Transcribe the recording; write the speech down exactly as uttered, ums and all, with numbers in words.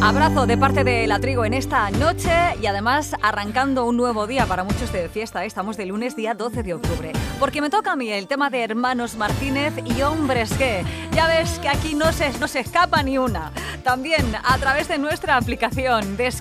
Abrazo de parte de La Trigo en esta noche y además arrancando un nuevo día para muchos de fiesta. Estamos de lunes día doce de octubre. Porque me toca a mí el tema de Hermanos Martínez y Hombres G. Ya ves que aquí no se, no se escapa ni una. También a través de nuestra aplicación. Descarga